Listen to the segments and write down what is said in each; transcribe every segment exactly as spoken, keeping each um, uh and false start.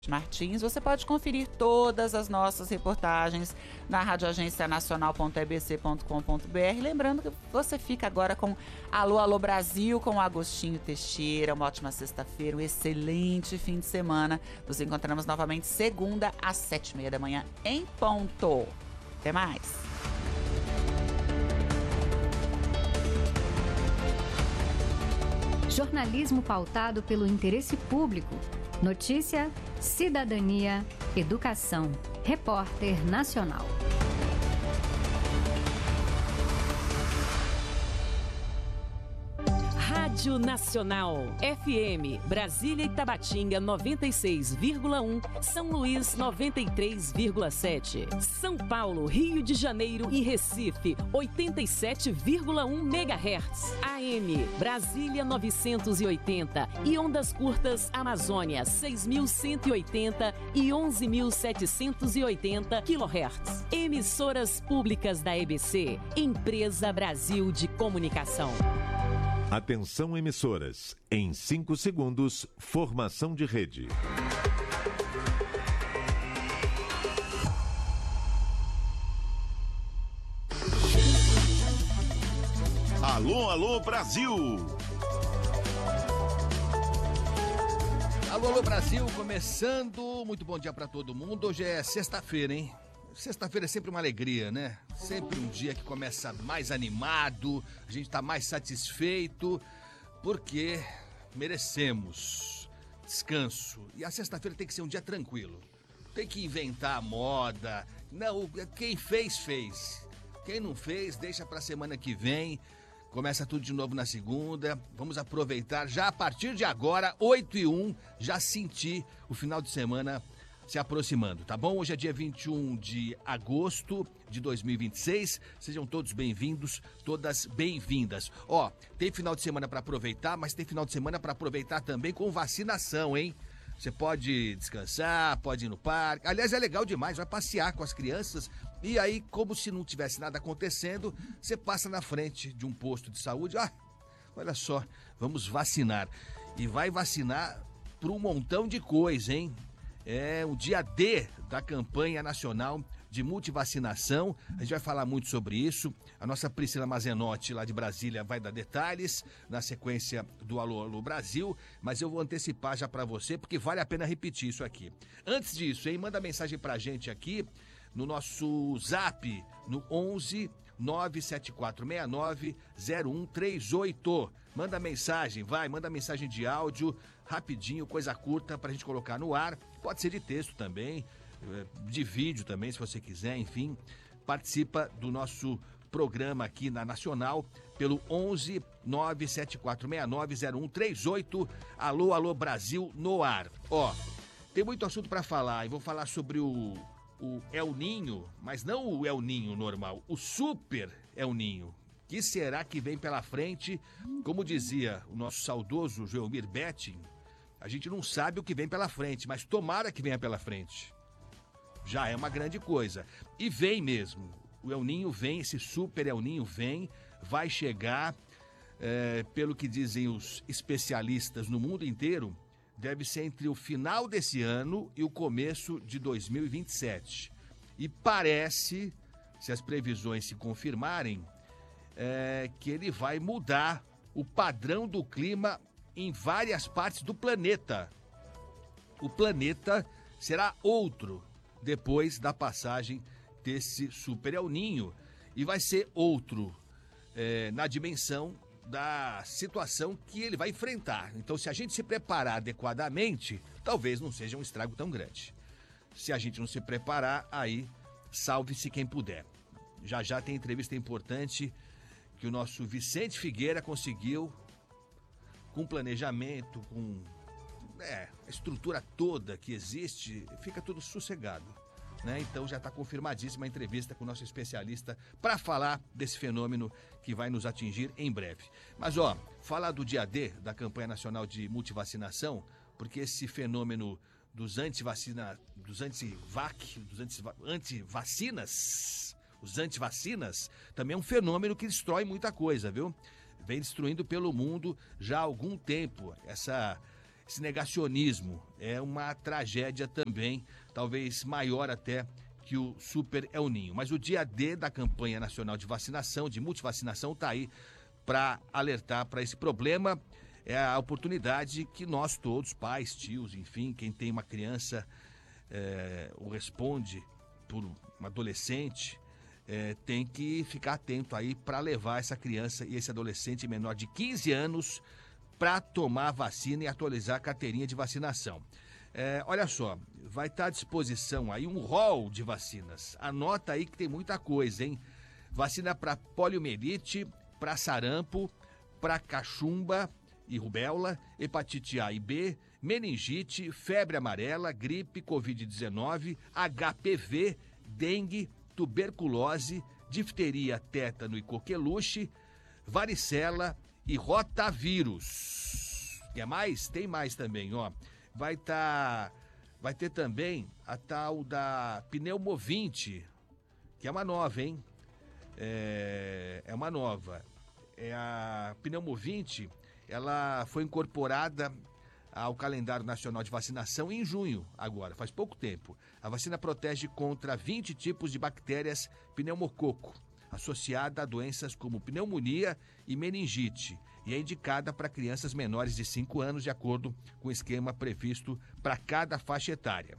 Martins. Você pode conferir todas as nossas reportagens na rádio agência nacional ponto e b c ponto com ponto b r. Lembrando que você fica agora com Alô, Alô Brasil, com Agostinho Teixeira. Uma ótima sexta-feira, um excelente fim de semana. Nos encontramos novamente segunda às sete e meia da manhã em ponto. Até mais. Jornalismo pautado pelo interesse público. Notícia, cidadania, educação. Repórter Nacional. Rádio Nacional, F M, Brasília e Tabatinga noventa e seis vírgula um, São Luís noventa e três vírgula sete, São Paulo, Rio de Janeiro e Recife oitenta e sete vírgula um megahertz, A M, Brasília novecentos e oitenta e ondas curtas Amazônia seis mil cento e oitenta e onze mil setecentos e oitenta quilohertz. Emissoras públicas da E B C, Empresa Brasil de Comunicação. Atenção emissoras, em cinco segundos, formação de rede. Alô, alô Brasil! Alô, alô Brasil, começando, muito bom dia para todo mundo. Hoje é sexta-feira, hein? Sexta-feira é sempre uma alegria, né? Sempre um dia que começa mais animado, a gente tá mais satisfeito, porque merecemos descanso. E a sexta-feira tem que ser um dia tranquilo. Tem que inventar a moda. Não, quem fez, fez. Quem não fez, deixa pra semana que vem. Começa tudo de novo na segunda. Vamos aproveitar já a partir de agora, oito e um, já sentir o final de semana se aproximando, tá bom? Hoje é dia vinte e um de agosto de dois mil e vinte e seis. Sejam todos bem-vindos, todas bem-vindas. Ó, tem final de semana para aproveitar, mas tem final de semana para aproveitar também com vacinação, hein? Você pode descansar, pode ir no parque. Aliás, é legal demais, vai passear com as crianças e aí, como se não tivesse nada acontecendo, você passa na frente de um posto de saúde. Ah, olha só, vamos vacinar. E vai vacinar para um montão de coisa, hein? É o dia D da campanha nacional de multivacinação. A gente vai falar muito sobre isso. A nossa Priscila Mazenotti, lá de Brasília, vai dar detalhes na sequência do Alô, Alô Brasil. Mas eu vou antecipar já para você, porque vale a pena repetir isso aqui. Antes disso, hein, manda mensagem pra gente aqui no nosso zap, no onze nove sete quatro seis nove zero um três oito. Manda mensagem, vai, manda mensagem de áudio, rapidinho, coisa curta pra gente colocar no ar. Pode ser de texto também, de vídeo também, se você quiser, enfim. Participa do nosso programa aqui na Nacional pelo onze nove sete quatro seis nove zero um três oito. Alô, alô Brasil no ar. Ó, tem muito assunto pra falar e vou falar sobre o, o El Ninho, mas não o El Ninho normal, o Super El Ninho. O que será que vem pela frente? Como dizia o nosso saudoso Joelmir Betting, a gente não sabe o que vem pela frente, mas tomara que venha pela frente. Já é uma grande coisa. E vem mesmo. O El Ninho vem, esse Super El Ninho vem, vai chegar, é, pelo que dizem os especialistas no mundo inteiro, deve ser entre o final desse ano e o começo de dois mil e vinte e sete. E parece, se as previsões se confirmarem, é, que ele vai mudar o padrão do clima em várias partes do planeta. O planeta será outro depois da passagem desse Super El Ninho e vai ser outro é, na dimensão da situação que ele vai enfrentar. Então, se a gente se preparar adequadamente, talvez não seja um estrago tão grande. Se a gente não se preparar, aí salve-se quem puder. Já já tem entrevista importante que o nosso Vicente Figueira conseguiu com planejamento, com é, a estrutura toda que existe, fica tudo sossegado, né? Então já está confirmadíssima a entrevista com o nosso especialista para falar desse fenômeno que vai nos atingir em breve. Mas ó, falar do dia D da campanha nacional de multivacinação, porque esse fenômeno dos antivacina, dos antivac, dos antivacinas, os antivacinas, também é um fenômeno que destrói muita coisa, viu? Vem destruindo pelo mundo já há algum tempo essa esse negacionismo. É uma tragédia também, talvez maior até que o Super El Ninho. Mas o dia D da campanha nacional de vacinação, de multivacinação, está aí para alertar para esse problema. É a oportunidade que nós todos, pais, tios, enfim, quem tem uma criança é, ou responde por um adolescente, é, tem que ficar atento aí para levar essa criança e esse adolescente menor de quinze anos para tomar a vacina e atualizar a carteirinha de vacinação. É, olha só, vai estar à disposição aí um rol de vacinas. Anota aí que tem muita coisa, hein? Vacina para poliomielite, para sarampo, para cachumba e rubéola, hepatite A e B, meningite, febre amarela, gripe, covid dezenove, H P V, dengue, tuberculose, difteria, tétano e coqueluche, varicela e rotavírus. Quer mais? Tem mais também, ó. Vai tá, vai ter também a tal da pneumovinte, que é uma nova, hein? É, é uma nova. É a pneumovinte, ela foi incorporada ao calendário nacional de vacinação em junho, agora, faz pouco tempo. A vacina protege contra vinte tipos de bactérias pneumococo, associada a doenças como pneumonia e meningite, e é indicada para crianças menores de cinco anos, de acordo com o esquema previsto para cada faixa etária.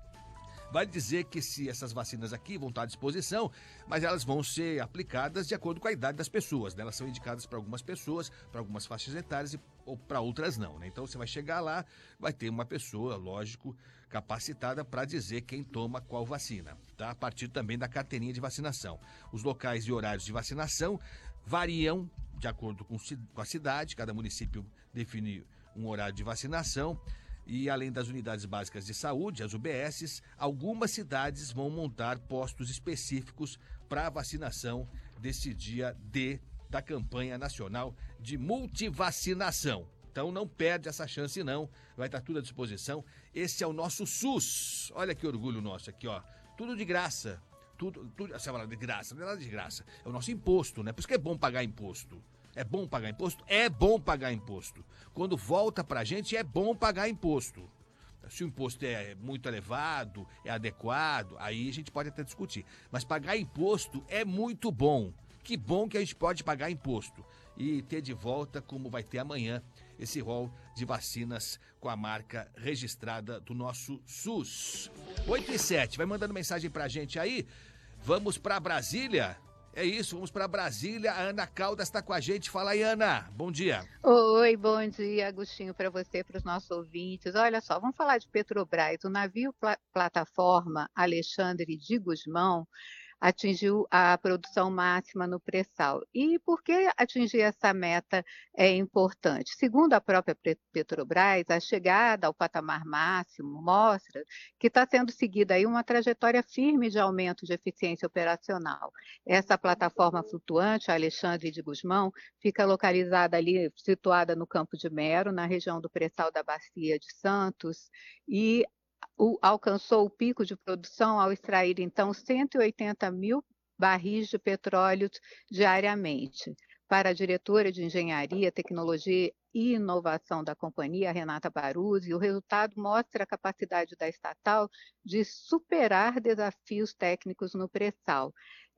Vale dizer que se essas vacinas aqui vão estar à disposição, mas elas vão ser aplicadas de acordo com a idade das pessoas, né? Elas são indicadas para algumas pessoas, para algumas faixas etárias e ou para outras não, né? Então você vai chegar lá, vai ter uma pessoa, lógico, capacitada para dizer quem toma qual vacina, tá? A partir também da carteirinha de vacinação. Os locais e horários de vacinação variam de acordo com a cidade, cada município define um horário de vacinação. E além das unidades básicas de saúde, as U B Ss, algumas cidades vão montar postos específicos para a vacinação desse dia D da campanha nacional de multivacinação. Então não perde essa chance não, vai estar tudo à disposição. Esse é o nosso SUS. Olha que orgulho nosso aqui, ó. Tudo de graça. Tudo, tudo, você fala de graça, não é nada de graça. É o nosso imposto, né? Por isso que é bom pagar imposto. É bom pagar imposto? É bom pagar imposto. Quando volta pra gente, é bom pagar imposto. Se o imposto é muito elevado, é adequado, aí a gente pode até discutir. Mas pagar imposto é muito bom. Que bom que a gente pode pagar imposto. E ter de volta, como vai ter amanhã, esse rol de vacinas com a marca registrada do nosso SUS. oito e sete, vai mandando mensagem pra gente aí. Vamos pra Brasília. É isso, vamos para Brasília. A Ana Caldas está com a gente. Fala aí, Ana. Bom dia. Oi, bom dia, Agostinho, para você, para os nossos ouvintes. Olha só, vamos falar de Petrobras. O navio pla- plataforma Alexandre de Gusmão atingiu a produção máxima no pré-sal. E por que atingir essa meta é importante? Segundo a própria Petrobras, a chegada ao patamar máximo mostra que está sendo seguida aí uma trajetória firme de aumento de eficiência operacional. Essa plataforma flutuante, Alexandre de Gusmão, fica localizada ali, situada no Campo de Mero, na região do pré-sal da Bacia de Santos, e O, alcançou o pico de produção ao extrair, então, cento e oitenta mil barris de petróleo diariamente. Para a diretora de Engenharia, Tecnologia e Inovação da companhia, Renata Baruzzi, o resultado mostra a capacidade da estatal de superar desafios técnicos no pré-sal.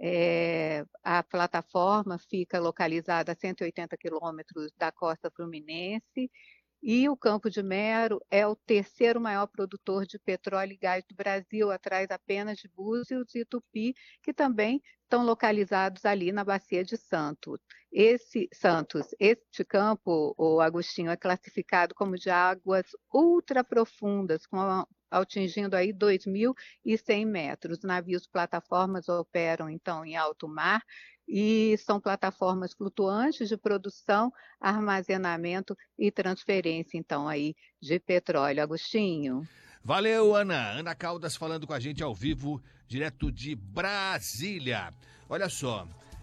É, a plataforma fica localizada a cento e oitenta quilômetros da costa fluminense, e o Campo de Mero é o terceiro maior produtor de petróleo e gás do Brasil, atrás apenas de Búzios e Tupi, que também estão localizados ali na Bacia de Santos. Esse, Santos, este campo, o Agostinho, é classificado como de águas ultraprofundas, com a, atingindo aí dois mil e cem metros. Navios plataformas operam, então, em alto mar, e são plataformas flutuantes de produção, armazenamento e transferência, então, aí de petróleo. Agostinho. Valeu, Ana. Ana Caldas falando com a gente ao vivo, direto de Brasília. Olha só,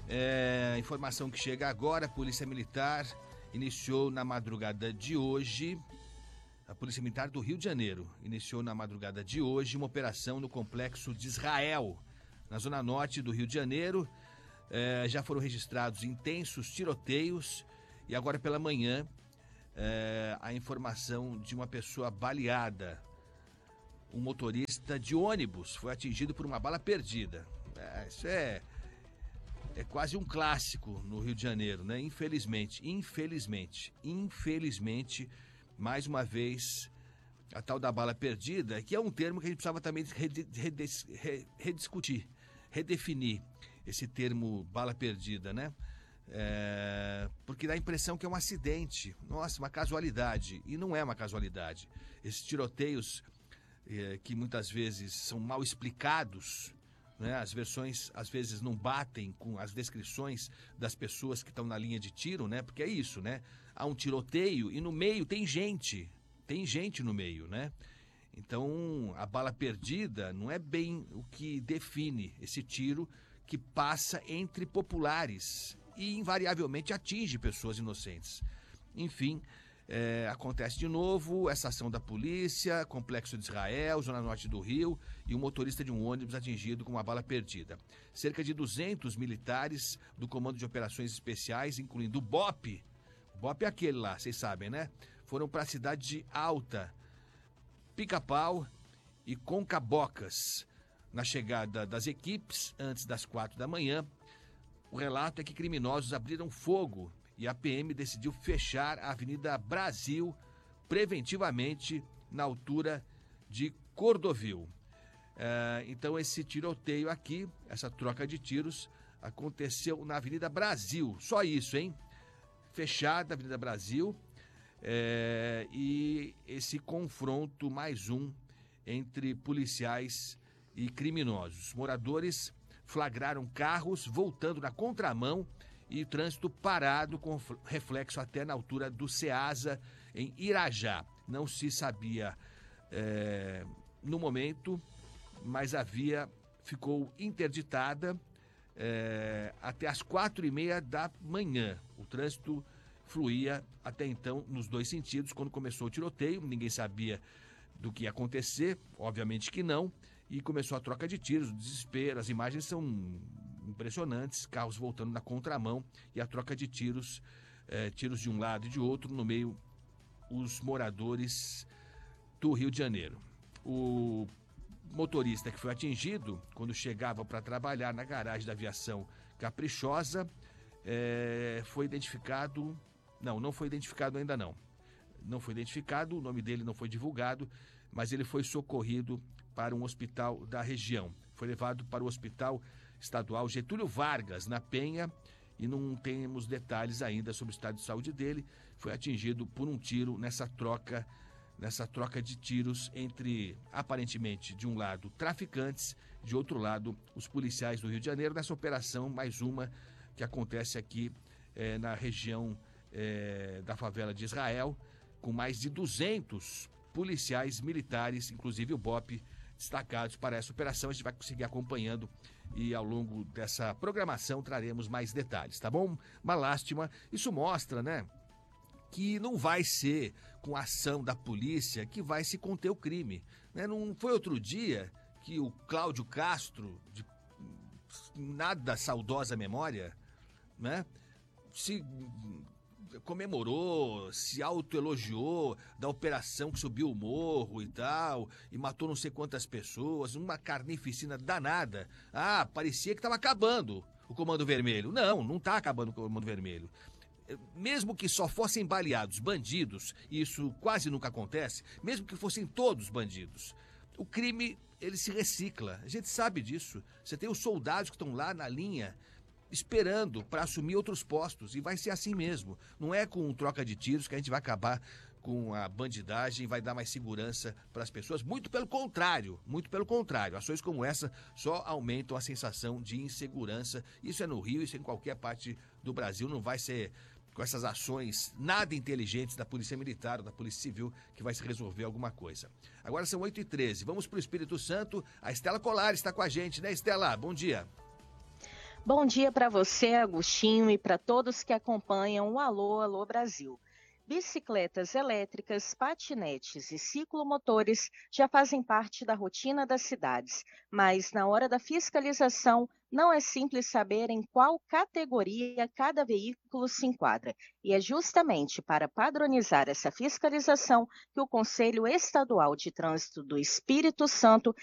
é, informação que chega agora, a Polícia Militar iniciou na madrugada de hoje, a Polícia Militar do Rio de Janeiro, iniciou na madrugada de hoje uma operação no Complexo de Israel, na zona norte do Rio de Janeiro. É, já foram registrados intensos tiroteios e agora pela manhã é, a informação de uma pessoa baleada. Um motorista de ônibus foi atingido por uma bala perdida. É, isso é, é quase um clássico no Rio de Janeiro, né? Infelizmente, infelizmente, infelizmente, mais uma vez, a tal da bala perdida, que é um termo que a gente precisava também rediscutir, redefinir esse termo bala perdida, né? É, porque dá a impressão que é um acidente, nossa, uma casualidade, e não é uma casualidade. Esses tiroteios é, que muitas vezes são mal explicados, né? As versões às vezes não batem com as descrições das pessoas que estão na linha de tiro, né? Porque é isso, né? Há um tiroteio e no meio tem gente, tem gente no meio, né? Então a bala perdida não é bem o que define esse tiro que passa entre populares e invariavelmente atinge pessoas inocentes. Enfim, é, acontece de novo essa ação da polícia, Complexo de Israel, Zona Norte do Rio, e um motorista de um ônibus atingido com uma bala perdida. Cerca de duzentos militares do Comando de Operações Especiais, incluindo o B O P, o B O P é aquele lá, vocês sabem, né? Foram para a cidade de Alta, Pica-Pau e Concabocas. Na chegada das equipes, antes das quatro da manhã, o relato é que criminosos abriram fogo e a P M decidiu fechar a Avenida Brasil preventivamente na altura de Cordovil. É, então esse tiroteio aqui, essa troca de tiros, aconteceu na Avenida Brasil. Só isso, hein? Fechada a Avenida Brasil, é, e esse confronto mais um entre policiais e criminosos. Moradores flagraram carros voltando na contramão e trânsito parado com reflexo até na altura do Ceasa, em Irajá. Não se sabia é, no momento, mas a via ficou interditada é, até as quatro e meia da manhã. O trânsito fluía até então nos dois sentidos. Quando começou o tiroteio, ninguém sabia do que ia acontecer, obviamente que não, e começou a troca de tiros, o desespero. As imagens são impressionantes, carros voltando na contramão e a troca de tiros, é, tiros de um lado e de outro, no meio os moradores do Rio de Janeiro. O motorista que foi atingido quando chegava para trabalhar na garagem da Aviação Caprichosa é, foi identificado, não, não foi identificado ainda não, não foi identificado, o nome dele não foi divulgado, mas ele foi socorrido para um hospital da região. Foi levado para o Hospital Estadual Getúlio Vargas, na Penha, e não temos detalhes ainda sobre o estado de saúde dele. Foi atingido por um tiro nessa troca, nessa troca de tiros entre, aparentemente, de um lado, traficantes, de outro lado, os policiais do Rio de Janeiro, nessa operação, mais uma, que acontece aqui eh, na região eh, da favela de Israel, com mais de duzentos policiais militares, inclusive o B O P, destacados para essa operação. A gente vai conseguir acompanhando e ao longo dessa programação traremos mais detalhes, tá bom? Uma lástima, isso mostra, né, que não vai ser com a ação da polícia que vai se conter o crime, né? Não foi outro dia que o Cláudio Castro, de nada saudosa memória, né, se comemorou, se autoelogiou da operação que subiu o morro e tal, e matou não sei quantas pessoas, uma carnificina danada. Ah, parecia que estava acabando o Comando Vermelho. Não, não está acabando o Comando Vermelho. Mesmo que só fossem baleados bandidos, e isso quase nunca acontece, mesmo que fossem todos bandidos, o crime, ele se recicla. A gente sabe disso. Você tem os soldados que estão lá na linha esperando para assumir outros postos, e vai ser assim mesmo. Não é com troca de tiros que a gente vai acabar com a bandidagem e vai dar mais segurança para as pessoas. Muito pelo contrário, muito pelo contrário. Ações como essa só aumentam a sensação de insegurança. Isso é no Rio, isso é em qualquer parte do Brasil. Não vai ser com essas ações nada inteligentes da Polícia Militar ou da Polícia Civil que vai se resolver alguma coisa. Agora são oito e treze, vamos para o Espírito Santo. A Estela Colares está com a gente, né, Estela? Bom dia. Bom dia para você, Agostinho, e para todos que acompanham o Alô, Alô Brasil. Bicicletas elétricas, patinetes e ciclomotores já fazem parte da rotina das cidades, mas na hora da fiscalização não é simples saber em qual categoria cada veículo se enquadra. E é justamente para padronizar essa fiscalização que o Conselho Estadual de Trânsito do Espírito Santo